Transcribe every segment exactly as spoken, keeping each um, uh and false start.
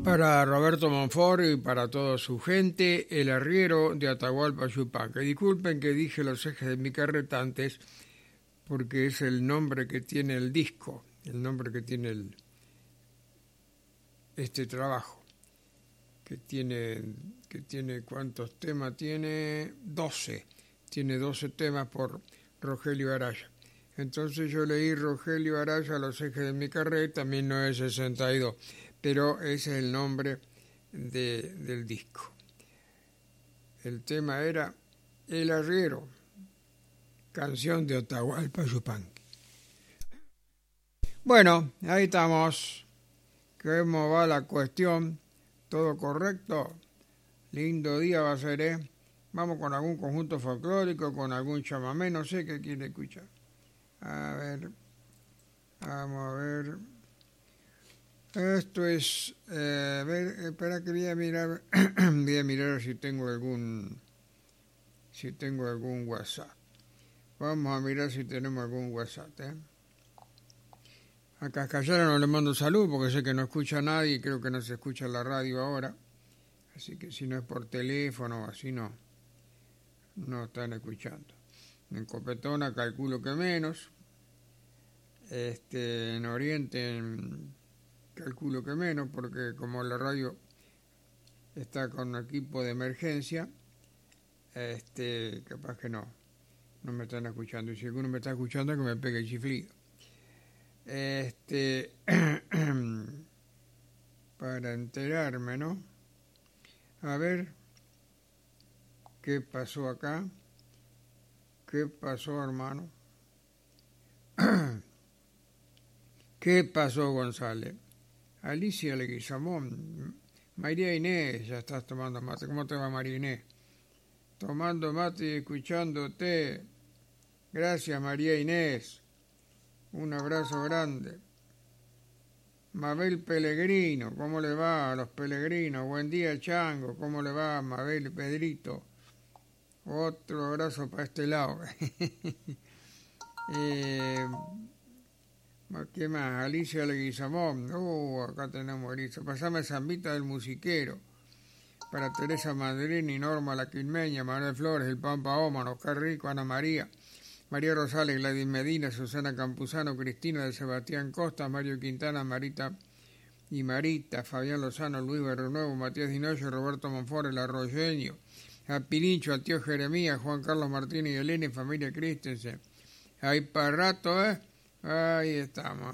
Para Roberto Monfort y para toda su gente, el arriero de Atahualpa Yupanqui. Disculpen que dije los ejes de mi carreta antes, porque es el nombre que tiene el disco, el nombre que tiene el, este trabajo, que tiene, que tiene ¿cuántos temas? Tiene doce, tiene doce temas por Rogelio Araya. Entonces yo leí Rogelio Araya, los ejes de mi carreta, mil novecientos sesenta y dos, pero ese es el nombre de, del disco. El tema era El arriero, canción de Atahualpa Yupanqui. Bueno, ahí estamos. ¿Cómo va la cuestión? ¿Todo correcto? Lindo día va a ser, ¿eh? Vamos con algún conjunto folclórico, con algún chamamé, no sé qué quiere escuchar. A ver, vamos a ver. Esto es, eh, a ver, espera que voy a mirar, voy a mirar si tengo algún, si tengo algún WhatsApp. Vamos a mirar si tenemos algún WhatsApp, ¿eh? A Cascayana no le mando salud porque sé que no escucha a nadie y creo que no se escucha en la radio ahora. Así que si no es por teléfono o así, no, no están escuchando. En Copetona calculo que menos. Este, en Oriente en, calculo que menos, porque como la radio está con equipo de emergencia, este, capaz que no, no me están escuchando. Y si alguno me está escuchando, que me pegue el chiflido. Este, para enterarme, ¿no? A ver, ¿qué pasó acá? ¿Qué pasó, hermano? ¿Qué pasó, González? Alicia Leguizamón, María Inés, ya estás tomando mate. ¿Cómo te va, María Inés? Tomando mate y escuchándote. Gracias, María Inés. Un abrazo grande. Mabel Pellegrino, ¿cómo le va a los peregrinos? Buen día, Chango, ¿cómo le va, Mabel y Pedrito? Otro abrazo para este lado. eh... ¿Qué más? Alicia Leguizamón. Uh, acá tenemos Alicia. Pasame Zambita del Musiquero. Para Teresa Madrini, Norma La Quilmeña, Manuel Flores, El Pampa Oman, Oscar Rico, Ana María, María Rosales, Gladys Medina, Susana Campuzano, Cristina de Sebastián Costa, Mario Quintana, Marita y Marita, Fabián Lozano, Luis Berrenuevo, Matías Dinoyo, Roberto Monfort, El Arroyeño, a Pirincho, a Tío Jeremías, Juan Carlos Martínez y Elena y familia Christensen. Ahí para rato, ¿eh? Ahí estamos.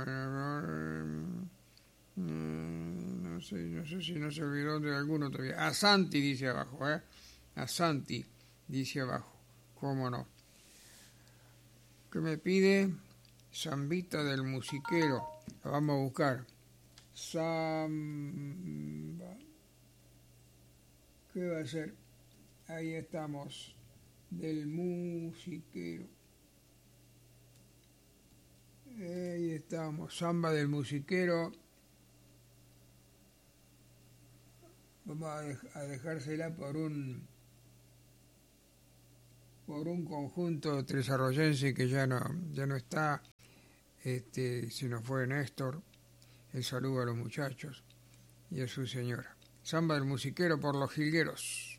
No sé, no sé si no se olvidó de alguno todavía. A Santi dice abajo, ¿eh? A Santi dice abajo. ¿Cómo no? ¿Qué me pide? Zambita del Musiquero. La vamos a buscar. Samba. ¿Qué va a ser? Ahí estamos. Del Musiquero. Ahí estamos, Samba del Musiquero. Vamos a, dej- a dejársela por un por un conjunto tresarroyense que ya no ya no está. Este, se nos fue Néstor. El saludo a los muchachos y a su señora. Samba del Musiquero por los jilgueros.